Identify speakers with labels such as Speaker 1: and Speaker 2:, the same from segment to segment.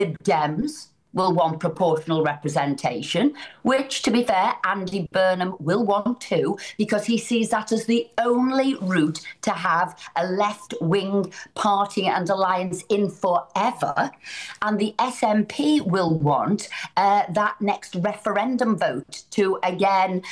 Speaker 1: Dems will want proportional representation, which, to be fair, Andy Burnham will want too, because he sees that as the only route to have a left-wing party and alliance in forever. And the SNP will want that next referendum vote to, again,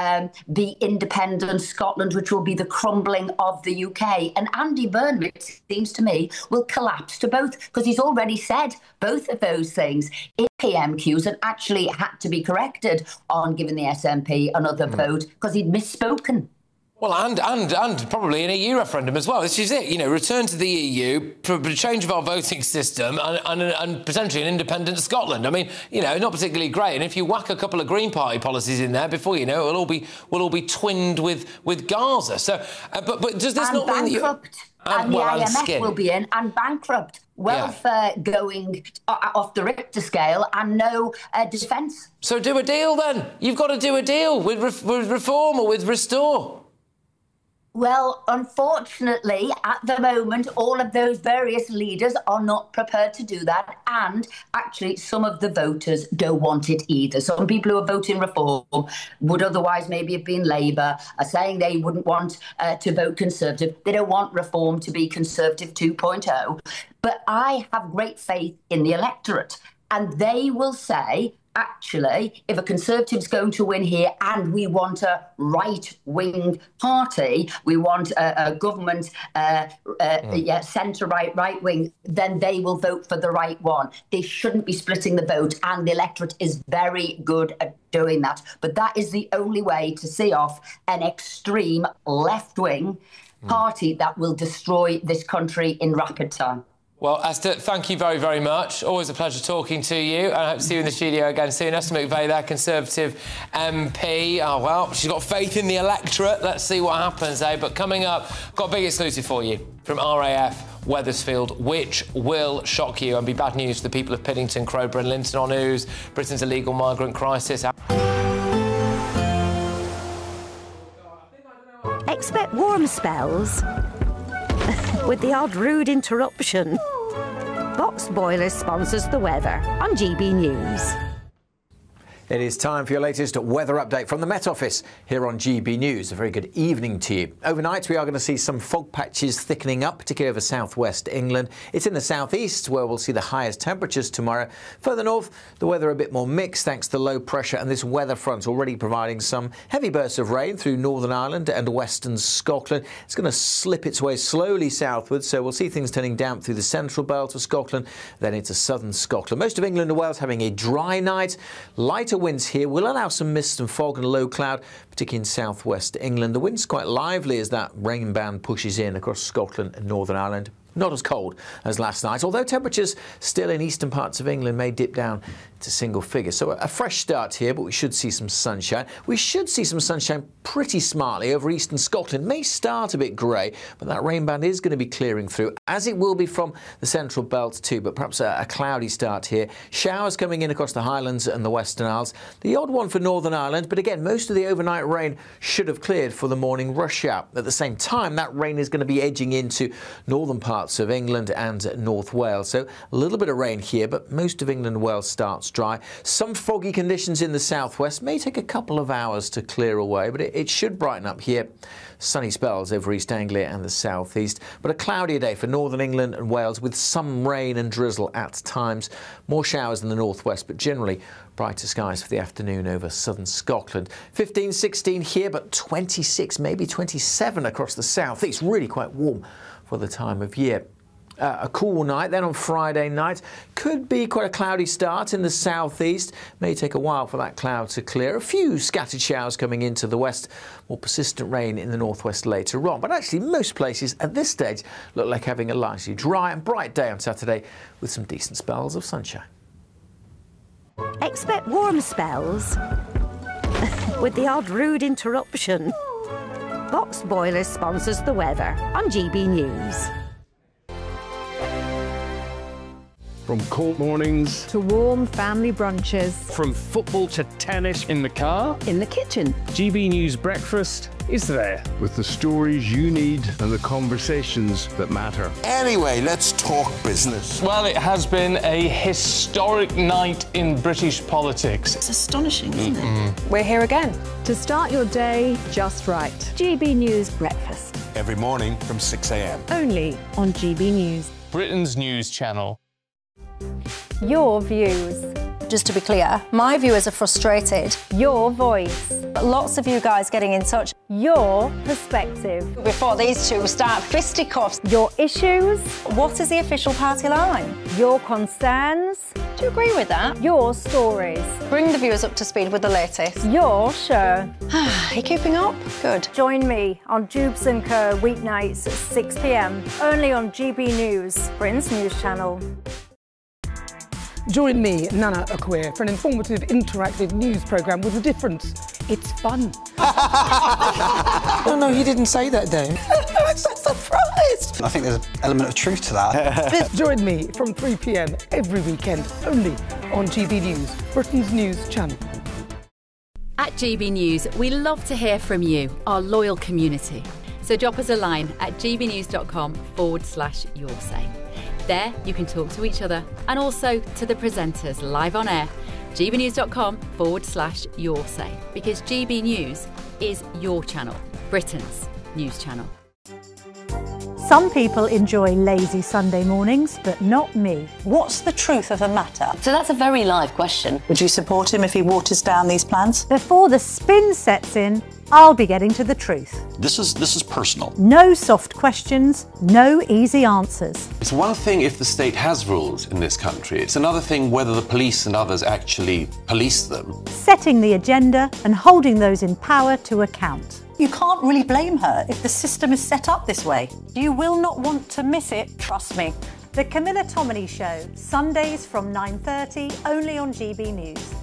Speaker 1: be independent Scotland, which will be the crumbling of the UK. And Andy Burnham, it seems to me, will collapse to both, because he's already said both of those things in PMQs and actually had to be corrected on giving the SNP another vote because he'd misspoken.
Speaker 2: Well, and probably an EU referendum as well. This is it, return to the EU, change of our voting system and potentially an independent Scotland. I mean, not particularly great. And if you whack a couple of Green Party policies in there, before you know it, we'll all be twinned with Gaza. So, but does this not mean that
Speaker 1: and the IMF will be in, and bankrupt, welfare going off the Richter scale, and no defence.
Speaker 2: So do a deal then. You've got to do a deal with Reform or with Restore.
Speaker 1: Well, unfortunately, at the moment, all of those various leaders are not prepared to do that. And actually, some of the voters don't want it either. Some people who are voting Reform would otherwise maybe have been Labour, are saying they wouldn't want to vote Conservative. They don't want Reform to be Conservative 2.0. But I have great faith in the electorate. And they will say, actually, if a Conservative's going to win here and we want a right-wing party, we want a government, centre-right, right-wing, then they will vote for the right one. They shouldn't be splitting the vote, and the electorate is very good at doing that. But that is the only way to see off an extreme left-wing party that will destroy this country in rapid time.
Speaker 2: Well, Esther, thank you very, very much. Always a pleasure talking to you. I hope to see you in the studio again soon. Esther McVey there, Conservative MP. Oh, well, she's got faith in the electorate. Let's see what happens, eh? But coming up, got a big exclusive for you from RAF Wethersfield, which will shock you and be bad news for the people of Piddington, Crowborough and Linton on Ouse, Britain's illegal migrant crisis.
Speaker 3: Expect warm spells with the odd rude interruption. Box Boilers sponsors the weather on GB News.
Speaker 4: It is time for your latest weather update from the Met Office here on GB News. A very good evening to you. Overnight, we are going to see some fog patches thickening up, particularly over southwest England. It's in the southeast where we'll see the highest temperatures tomorrow. Further north, the weather a bit more mixed thanks to low pressure and this weather front already providing some heavy bursts of rain through Northern Ireland and western Scotland. It's going to slip its way slowly southwards, so we'll see things turning damp through the central belt of Scotland, then into southern Scotland. Most of England and Wales having a dry night. Lighter winds here will allow some mist and fog and low cloud, particularly in southwest England. The wind's quite lively as that rain band pushes in across Scotland and Northern Ireland. Not as cold as last night, although temperatures still in eastern parts of England may dip down to single figures. So a fresh start here, but we should see some sunshine. We should see some sunshine pretty smartly over eastern Scotland. May start a bit grey, but that rain band is going to be clearing through, as it will be from the central belt too, but perhaps a cloudy start here. Showers coming in across the Highlands and the Western Isles. The odd one for Northern Ireland, but again, most of the overnight rain should have cleared for the morning rush hour. At the same time, that rain is going to be edging into northern parts of England and North Wales. So a little bit of rain here, but most of England and Wales starts dry. Some foggy conditions in the southwest. May take a couple of hours to clear away, but it should brighten up here. Sunny spells over East Anglia and the southeast, but a cloudier day for northern England and Wales with some rain and drizzle at times. More showers in the northwest, but generally brighter skies for the afternoon over southern Scotland. 15, 16 here, but 26, maybe 27 across the southeast. Really quite warm for the time of year. A cool night then on Friday night. Could be quite a cloudy start in the southeast. May take a while for that cloud to clear. A few scattered showers coming into the west. More persistent rain in the northwest later on. But actually most places at this stage look like having a largely dry and bright day on Saturday with some decent spells of sunshine.
Speaker 3: Expect warm spells with the odd rude interruption. Box Boilers sponsors the weather on GB News.
Speaker 5: From court mornings
Speaker 6: to warm family brunches,
Speaker 5: from football to tennis in the car,
Speaker 6: in the kitchen.
Speaker 5: GB News Breakfast is there with the stories you need and the conversations that matter.
Speaker 7: Anyway, let's talk business.
Speaker 8: Well, it has been a historic night in British politics.
Speaker 9: It's astonishing, isn't it?
Speaker 6: We're here again to start your day just right. GB News Breakfast.
Speaker 7: Every morning from 6 a.m.
Speaker 6: Only on GB News.
Speaker 8: Britain's news channel.
Speaker 6: Your views.
Speaker 10: Just to be clear, my viewers are frustrated.
Speaker 6: Your voice.
Speaker 10: Lots of you guys getting in touch.
Speaker 6: Your perspective.
Speaker 10: Before these two start fisticuffs.
Speaker 6: Your issues.
Speaker 10: What is the official party line?
Speaker 6: Your concerns.
Speaker 10: Do you agree with that?
Speaker 6: Your stories.
Speaker 10: Bring the viewers up to speed with the latest.
Speaker 6: Your show.
Speaker 10: Are you keeping up? Good.
Speaker 6: Join me on Jubes & Co. weeknights at 6 p.m. only on GB News, Britain's news channel.
Speaker 11: Join me, Nana Akwe, for an informative, interactive news programme with a difference. It's fun.
Speaker 9: Oh, no, you didn't say that, Dave.
Speaker 11: I'm so surprised.
Speaker 9: I think there's an element of truth to that.
Speaker 11: Join me from 3 p.m. every weekend, only on GB News, Britain's news channel.
Speaker 12: At GB News, we love to hear from you, our loyal community. So drop us a line at gbnews.com/yoursay. There, you can talk to each other and also to the presenters live on air. gbnews.com/yoursay, because GB News is your channel, Britain's news channel.
Speaker 6: Some people enjoy lazy Sunday mornings, but not me.
Speaker 10: What's the truth of the matter?
Speaker 9: So that's a very live question. Would you support him if he waters down these plans?
Speaker 6: Before the spin sets in, I'll be getting to the truth.
Speaker 7: This is personal.
Speaker 6: No soft questions, no easy answers.
Speaker 13: It's one thing if the state has rules in this country. It's another thing whether the police and others actually police them.
Speaker 6: Setting the agenda and holding those in power to account.
Speaker 10: You can't really blame her if the system is set up this way. You will not want to miss it, trust me.
Speaker 6: The Camilla Tominey Show, Sundays from 9:30, only on GB News.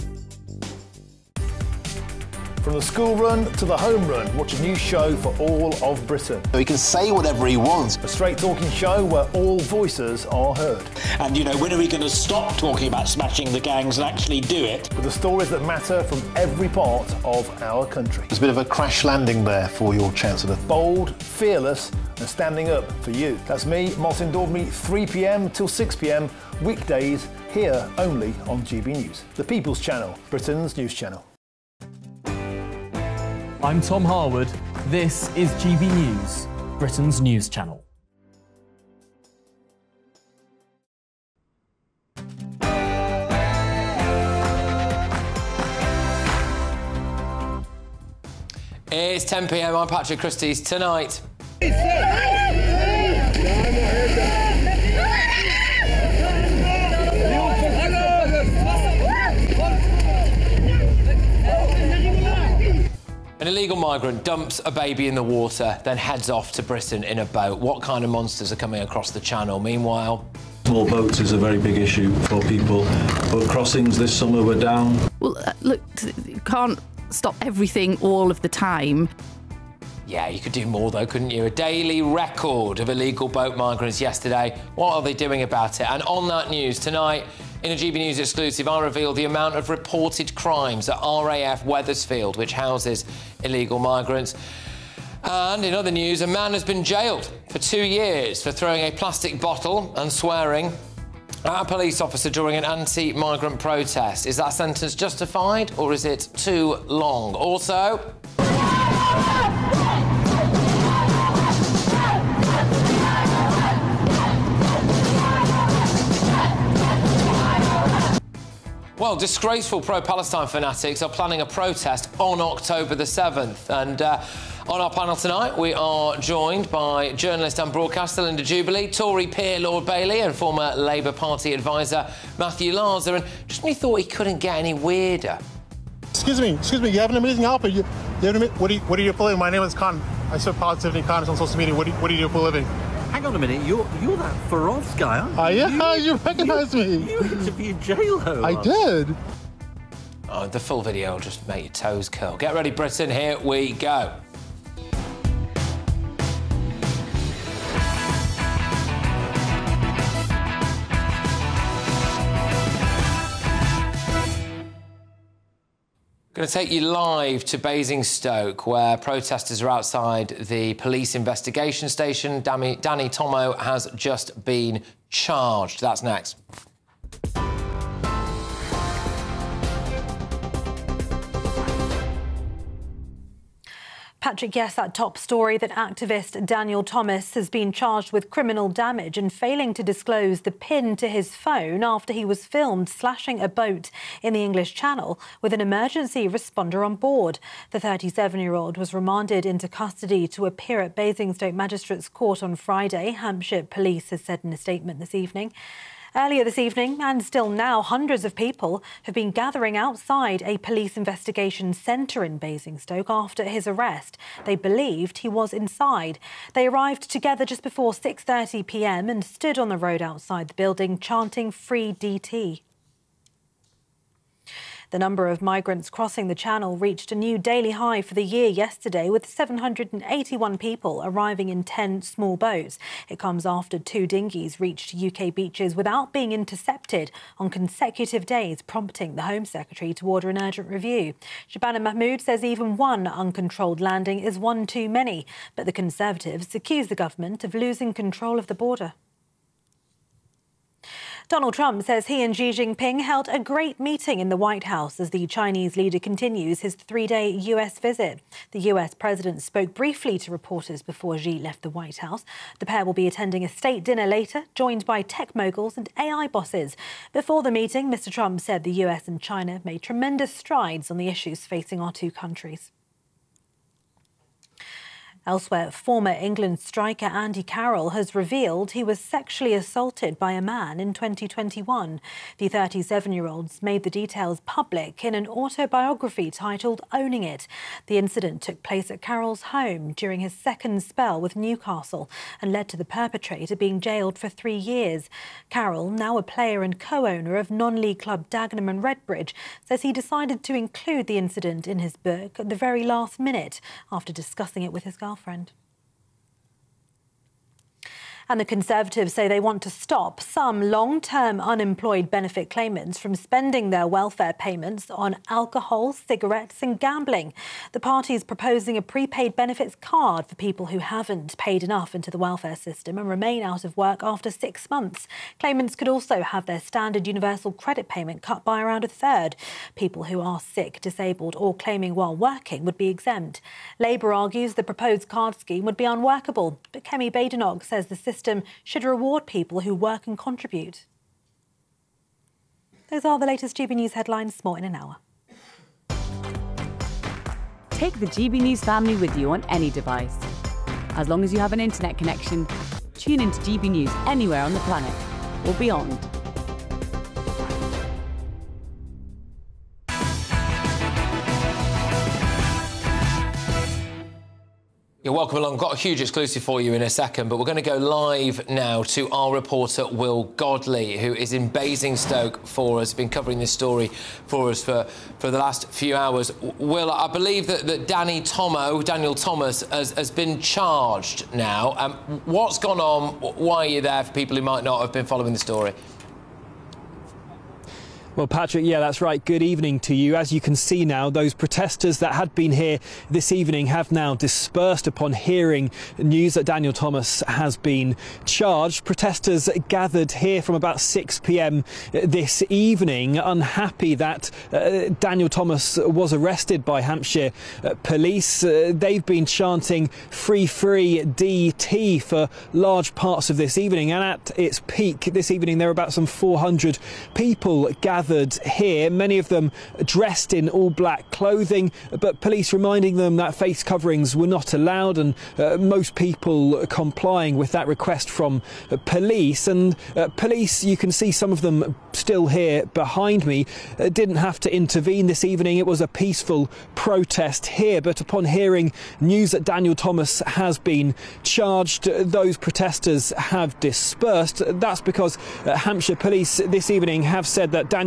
Speaker 14: From the school run to the home run, watch a new show for all of Britain.
Speaker 7: He can say whatever he wants.
Speaker 14: A straight talking show where all voices are heard.
Speaker 15: And, you know, when are we going to stop talking about smashing the gangs and actually do it?
Speaker 14: With the stories that matter from every part of our country.
Speaker 16: There's a bit of a crash landing there for your Chancellor.
Speaker 14: Bold, fearless and standing up for you. That's me, Martin Daubney, 3 p.m. till 6 p.m, weekdays, here only on GB News. The People's Channel, Britain's news channel.
Speaker 17: I'm Tom Harwood. This is GB News, Britain's news channel.
Speaker 2: It's 10 p.m. I'm Patrick Christie's Tonight. An illegal migrant dumps a baby in the water, then heads off to Britain in a boat. What kind of monsters are coming across the channel? Meanwhile,
Speaker 18: small boats is a very big issue for people. Boat crossings this summer were down.
Speaker 19: Well, look, you can't stop everything all of the time.
Speaker 2: Yeah, you could do more though, couldn't you? A daily record of illegal boat migrants yesterday. What are they doing about it? And on that news tonight, in a GB News exclusive, I reveal the amount of reported crimes at RAF Wethersfield, which houses illegal migrants. And in other news, a man has been jailed for 2 years for throwing a plastic bottle and swearing at a police officer during an anti-migrant protest. Is that sentence justified or is it too long? Also... Well, disgraceful pro-Palestine fanatics are planning a protest on October the 7th. And on our panel tonight, we are joined by journalist and broadcaster Linda Jubilee, Tory peer Lord Bailey and former Labour Party advisor Matthew Larser. And just when you thought he couldn't get any weirder.
Speaker 20: Excuse me, you have an amazing outfit. What do you do for a living? My name is Khan. I serve positivity comments on social media. What do you do for a living?
Speaker 18: Hang on a minute, you're that Feroz guy, aren't you?
Speaker 20: Yeah, you recognise me.
Speaker 18: You interviewed J-Lo.
Speaker 20: I did.
Speaker 2: Oh, the full video will just make your toes curl. Get ready, Britain, here we go. Going to take you live to Basingstoke, where protesters are outside the police investigation station. Danny Tomo has just been charged. That's next.
Speaker 6: Patrick, yes, that top story that activist Daniel Thomas has been charged with criminal damage and failing to disclose the PIN to his phone after he was filmed slashing a boat in the English Channel with an emergency responder on board. The 37-year-old was remanded into custody to appear at Basingstoke Magistrates Court on Friday, Hampshire Police has said in a statement this evening. Earlier this evening, and still now, hundreds of people have been gathering outside a police investigation centre in Basingstoke after his arrest. They believed he was inside. They arrived together just before 6:30 p.m. and stood on the road outside the building chanting "Free DT." The number of migrants crossing the Channel reached a new daily high for the year yesterday, with 781 people arriving in 10 small boats. It comes after 2 dinghies reached UK beaches without being intercepted on consecutive days, prompting the Home Secretary to order an urgent review. Shabana Mahmood says even one uncontrolled landing is one too many, but the Conservatives accuse the government of losing control of the border. Donald Trump says he and Xi Jinping held a great meeting in the White House as the Chinese leader continues his 3-day US visit. The US president spoke briefly to reporters before Xi left the White House. The pair will be attending a state dinner later, joined by tech moguls and AI bosses. Before the meeting, Mr. Trump said the US and China made tremendous strides on the issues facing our two countries. Elsewhere, former England striker Andy Carroll has revealed he was sexually assaulted by a man in 2021. The 37-year-old made the details public in an autobiography titled Owning It. The incident took place at Carroll's home during his second spell with Newcastle and led to the perpetrator being jailed for 3 years. Carroll, now a player and co-owner of non-league club Dagenham and Redbridge, says he decided to include the incident in his book at the very last minute after discussing it with his girlfriend. And the Conservatives say they want to stop some long-term unemployed benefit claimants from spending their welfare payments on alcohol, cigarettes and gambling. The party is proposing a prepaid benefits card for people who haven't paid enough into the welfare system and remain out of work after 6 months. Claimants could also have their standard universal credit payment cut by around a third. People who are sick, disabled or claiming while working would be exempt. Labour argues the proposed card scheme would be unworkable, but Kemi Badenoch says the system should reward people who work and contribute. Those are the latest GB News headlines. More in an hour.
Speaker 21: Take the GB News family with you on any device. As long as you have an internet connection, tune into GB News anywhere on the planet or beyond.
Speaker 2: You're welcome along. Got a huge exclusive for you in a second, but we're going to go live now to our reporter Will Godley, who is in Basingstoke for us, been covering this story for us for the last few hours. Will, I believe that Daniel Thomas has been charged now. What's gone on? Why are you there for people who might not have been following the story?
Speaker 22: Well, Patrick, yeah, that's right. Good evening to you. As you can see now, those protesters that had been here this evening have now dispersed upon hearing news that Daniel Thomas has been charged. Protesters gathered here from about 6 p.m. this evening, unhappy that Daniel Thomas was arrested by Hampshire police. They've been chanting "Free, free DT" for large parts of this evening, and at its peak this evening there were about some 400 people gathered here, many of them dressed in all black clothing, but police reminding them that face coverings were not allowed, and most people complying with that request from police. And police, you can see some of them still here behind me, didn't have to intervene this evening. It was a peaceful protest here, but upon hearing news that Daniel Thomas has been charged, those protesters have dispersed. That's because Hampshire police this evening have said that Daniel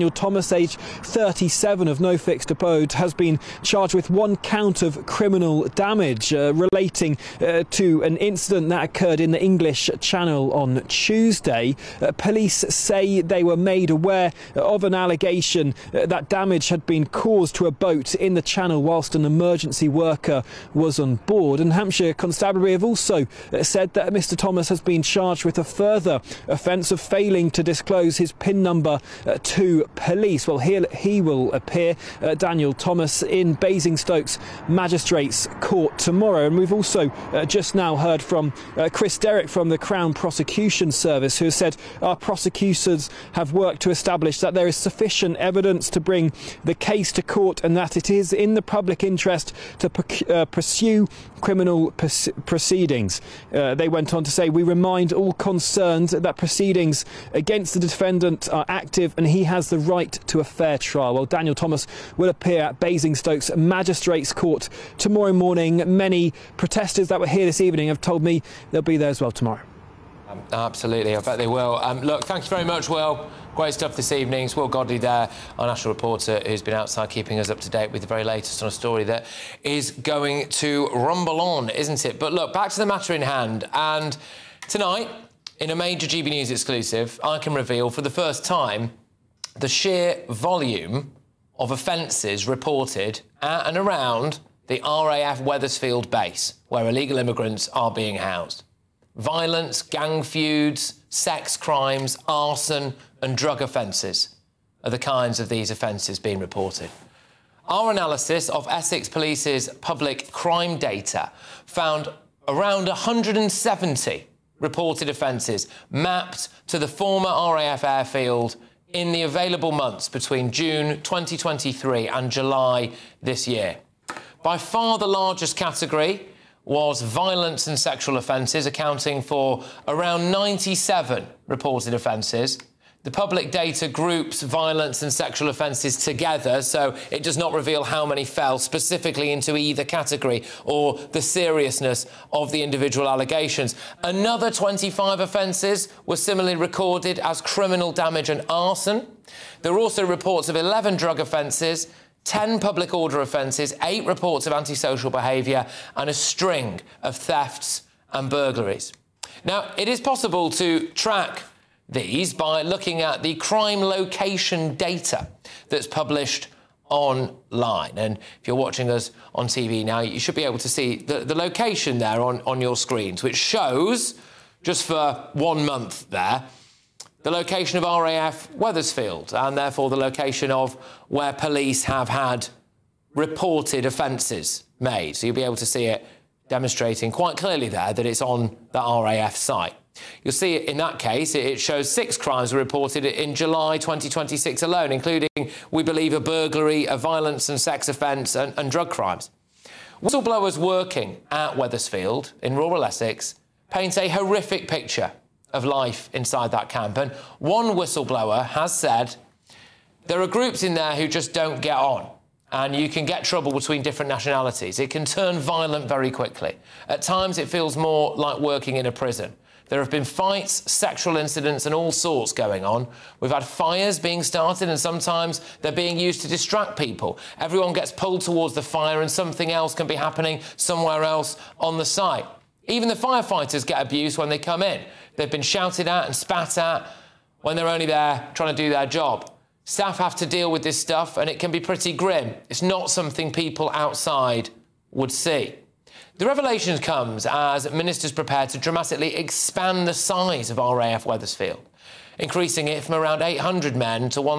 Speaker 22: Daniel Thomas, aged 37, of no fixed abode, has been charged with 1 count of criminal damage relating to an incident that occurred in the English Channel on Tuesday. Police say they were made aware of an allegation that damage had been caused to a boat in the Channel whilst an emergency worker was on board. And Hampshire Constabulary have also said that Mr Thomas has been charged with a further offence of failing to disclose his PIN number to police. Well, he will appear, Daniel Thomas, in Basingstoke's Magistrates Court tomorrow. And we've also just now heard from Chris Derrick from the Crown Prosecution Service, who has said our prosecutors have worked to establish that there is sufficient evidence to bring the case to court and that it is in the public interest to pursue criminal proceedings. They went on to say, we remind all concerned that proceedings against the defendant are active and he has the right to a fair trial. Well, Daniel Thomas will appear at Basingstoke's Magistrates Court tomorrow morning. Many protesters that were here this evening have told me they'll be there as well tomorrow.
Speaker 2: Absolutely, I bet they will. Look, thank you very much, Will. Great stuff this evening. It's Will Godley there, our national reporter, who's been outside keeping us up to date with the very latest on a story that is going to rumble on, isn't it? But look, back to the matter in hand. And tonight, in a major GB News exclusive, I can reveal for the first time the sheer volume of offences reported at and around the RAF Wethersfield base, where illegal immigrants are being housed. Violence, gang feuds, sex crimes, arson and drug offences are the kinds of these offences being reported. Our analysis of Essex Police's public crime data found around 170 reported offences mapped to the former RAF airfield in the available months between June 2023 and July this year. By far the largest category was violence and sexual offences, accounting for around 97 reported offences. The public data groups violence and sexual offences together, so it does not reveal how many fell specifically into either category or the seriousness of the individual allegations. Another 25 offences were similarly recorded as criminal damage and arson. There were also reports of 11 drug offences, 10 public order offences, 8 reports of antisocial behaviour and a string of thefts and burglaries. Now, it is possible to track these by looking at the crime location data that's published online. And if you're watching us on TV now, you should be able to see the location there on your screens, which shows, just for 1 month there, the location of RAF Wethersfield and therefore the location of where police have had reported offences made. So you'll be able to see it demonstrating quite clearly there that it's on the RAF site. You'll see it in that case, it shows 6 crimes were reported in July 2026 alone, including, we believe, a burglary, a violence and sex offence and drug crimes. Whistleblowers working at Wethersfield in rural Essex paint a horrific picture of life inside that camp. And one whistleblower has said there are groups in there who just don't get on, and you can get trouble between different nationalities. It can turn violent very quickly. At times it feels more like working in a prison. There have been fights, sexual incidents and all sorts going on. We've had fires being started and sometimes they're being used to distract people. Everyone gets pulled towards the fire and something else can be happening somewhere else on the site. Even the firefighters get abused when they come in. They've been shouted at and spat at when they're only there trying to do their job. Staff have to deal with this stuff and it can be pretty grim. It's not something people outside would see. The revelation comes as ministers prepare to dramatically expand the size of RAF Wethersfield, increasing it from around 800 men to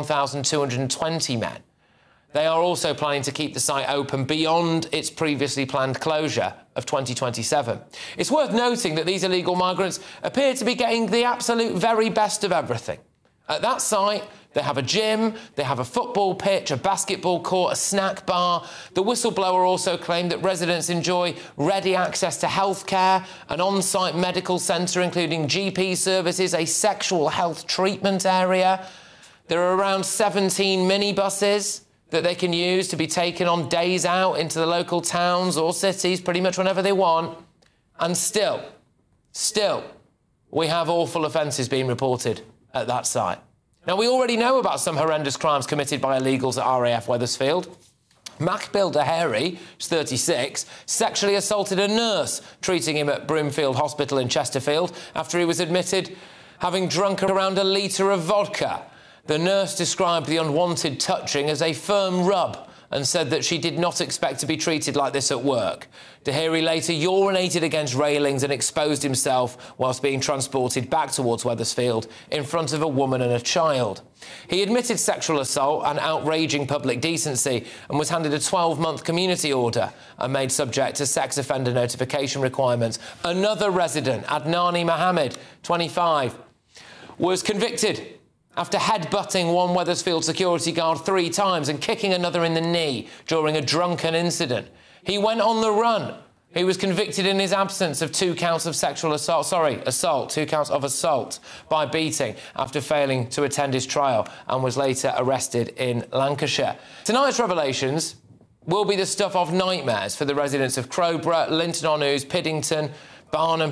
Speaker 2: 1,220 men. They are also planning to keep the site open beyond its previously planned closure of 2027. It's worth noting that these illegal migrants appear to be getting the absolute very best of everything. At that site, they have a gym, they have a football pitch, a basketball court, a snack bar. The whistleblower also claimed that residents enjoy ready access to healthcare, an on-site medical centre including GP services, a sexual health treatment area. There are around 17 minibuses that they can use to be taken on days out into the local towns or cities pretty much whenever they want. And still, we have awful offences being reported at that site. Now, we already know about some horrendous crimes committed by illegals at RAF Wethersfield. Macbill Daheri, who's 36, sexually assaulted a nurse treating him at Broomfield Hospital in Chesterfield after he was admitted having drunk around a litre of vodka. The nurse described the unwanted touching as a firm rub and said that she did not expect to be treated like this at work. Daheri later urinated against railings and exposed himself whilst being transported back towards Wethersfield in front of a woman and a child. He admitted sexual assault and outraging public decency and was handed a 12-month community order and made subject to sex offender notification requirements. Another resident, Adnani Mohammed, 25, was convicted after headbutting one Wethersfield security guard 3 times and kicking another in the knee during a drunken incident. He went on the run. He was convicted in his absence of 2 counts of assault, 2 counts of assault by beating after failing to attend his trial and was later arrested in Lancashire. Tonight's revelations will be the stuff of nightmares for the residents of Crowborough, Linton-on-Ouse, Piddington, Barnham,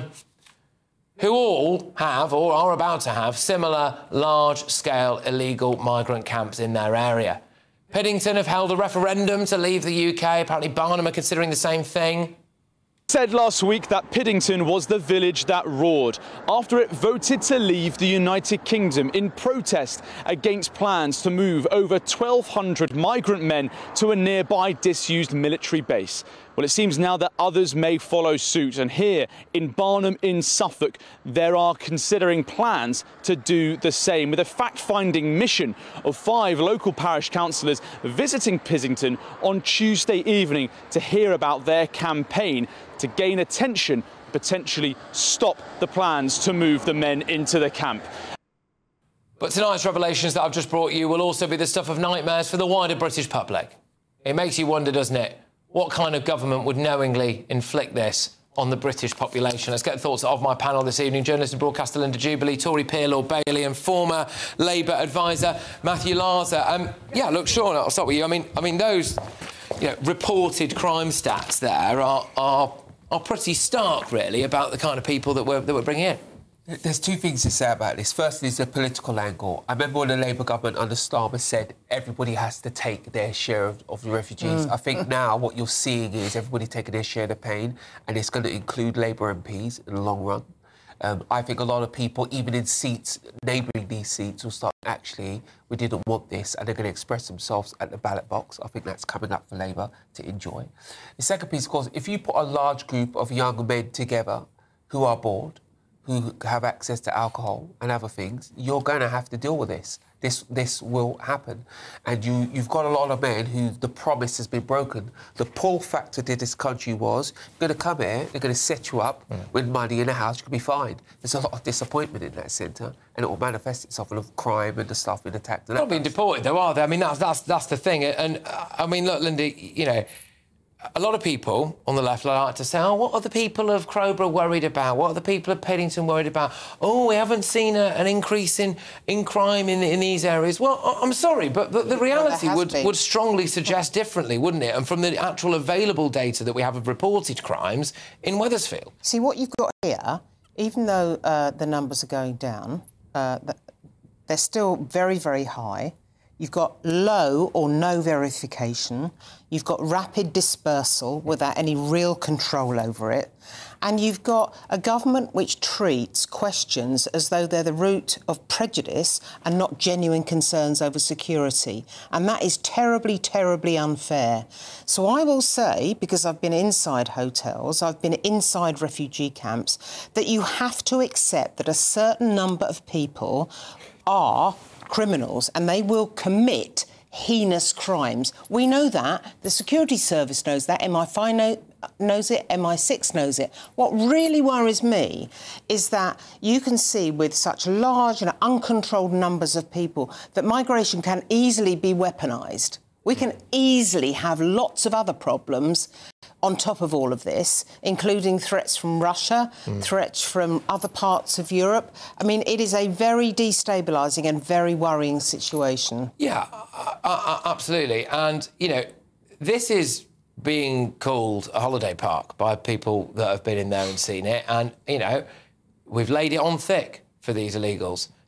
Speaker 2: who all have, or are about to have, similar large-scale illegal migrant camps in their area. Piddington have held a referendum to leave the UK. Apparently Barnham are considering the same thing.
Speaker 1: Said last week that Piddington was the village that roared after it voted to leave the United Kingdom in protest against plans to move over 1,200 migrant men to a nearby disused military base. Well, it seems now that others may follow suit, and here in Barnham in Suffolk, there are considering plans to do the same, with a fact-finding mission of 5 local parish councillors visiting Piddington on Tuesday evening to hear about their campaign to gain attention, potentially stop the plans to move the men into the camp.
Speaker 2: But tonight's revelations that I've just brought you will also be the stuff of nightmares for the wider British public. It makes you wonder, doesn't it? What kind of government would knowingly inflict this on the British population? Let's get the thoughts of my panel this evening. Journalist and broadcaster Linda Jubilee, Tory peer Lord Bailey and former Labour advisor Matthew Larser. Yeah, look, Sean, I'll start with you. I mean, those reported crime stats there are pretty stark, really, about the kind of people that we're bringing in.
Speaker 4: There's 2 things to say about this. Firstly, is the political angle. I remember when the Labour government under Starmer said everybody has to take their share of the refugees. I think now what you're seeing is everybody taking their share of the pain, and it's going to include Labour MPs in the long run. I think a lot of people, even in seats, neighbouring these seats, will start, actually, we didn't want this, and they're going to express themselves at the ballot box. I think that's coming up for Labour to enjoy. The second piece, of course, if you put a large group of young men together who are bored, who have access to alcohol and other things, you're going to have to deal with this. This will happen. And you've got a lot of men who the promise has been broken. The pull factor to this country was, you're going to come here, they're going to set you up with money in a house, you can be fine. There's a lot of disappointment in that centre, and it will manifest itself in crime and the stuff being attacked.
Speaker 2: They're not being deported, though, are they? I mean, that's the thing. And, I mean, look, Linda, a lot of people on the left like to say, what are the people of Crowborough worried about? What are the people of Piddington worried about? Oh, we haven't seen an increase in crime in these areas. Well, I'm sorry, but the reality would strongly suggest differently, wouldn't it? And from the actual available data that we have of reported crimes in Wethersfield.
Speaker 23: See, what you've got here, even though the numbers are going down, they're still very, very high. You've got low or no verification. You've got rapid dispersal without any real control over it. And you've got a government which treats questions as though they're the root of prejudice and not genuine concerns over security. And that is terribly, terribly unfair. So I will say, because I've been inside hotels, I've been inside refugee camps, that you have to accept that a certain number of people are criminals and they will commit heinous crimes. We know that. The security service knows that. MI5 knows it. MI6 knows it. What really worries me is that you can see with such large and uncontrolled numbers of people that migration can easily be weaponised. We can easily have lots of other problems on top of all of this, including threats from Russia, threats from other parts of Europe. I mean, it is a very destabilising and very worrying situation.
Speaker 2: Yeah, absolutely. And, this is being called a holiday park by people that have been in there and seen it. And, we've laid it on thick for these illegals.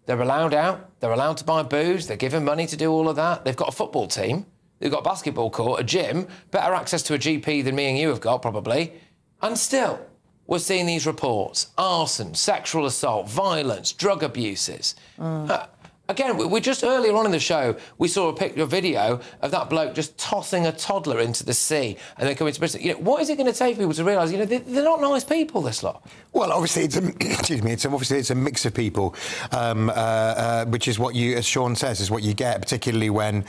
Speaker 2: They're allowed out. They're allowed to buy booze. They're given money to do all of that. They've got a football team. They've got a basketball court, a gym, better access to a GP than me and you have got, probably. And still, we're seeing these reports. Arson, sexual assault, violence, drug abuses. Again, we just earlier on in the show, we saw a video of that bloke just tossing a toddler into the sea and then coming to prison. You know, what is it going to take people to realise, you know, they're not nice people, this lot?
Speaker 3: Well, obviously, it's a mix of people, which is what you, as Sean says, is what you get, particularly when